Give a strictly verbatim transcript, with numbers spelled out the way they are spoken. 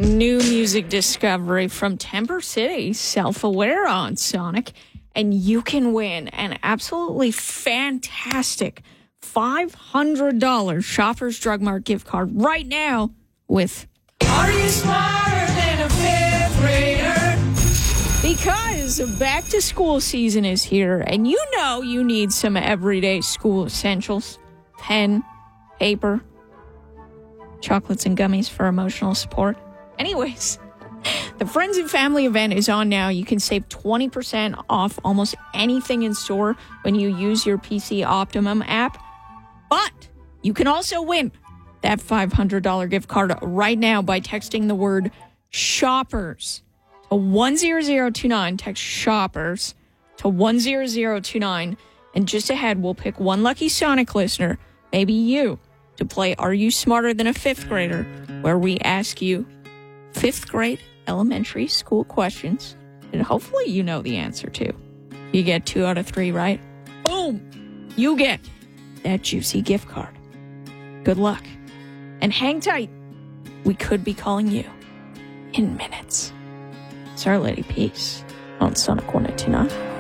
New music discovery from Temper City, Self-Aware on Sonic. And you can win an absolutely fantastic five hundred dollars Shoppers Drug Mart gift card right now with Are You Smarter Than a Fifth Grader? Because back to school season is here, and you know you need some everyday school essentials. Pen, paper, chocolates and gummies for emotional support. Anyways, the Friends and Family event is on now. You can save twenty percent off almost anything in store when you use your P C Optimum app. But you can also win that five hundred dollars gift card right now by texting the word shoppers to one zero zero two nine. Text shoppers to one zero zero two nine. And just ahead, we'll pick one lucky Sonic listener, maybe you, to play Are You Smarter Than a Fifth Grader, where we ask you fifth grade elementary school questions, and hopefully you know the answer to. You get two out of three right, boom, you get that juicy gift card. Good luck. And hang tight. We could be calling you in minutes. It's Our Lady Peace on Sonic one oh two nine.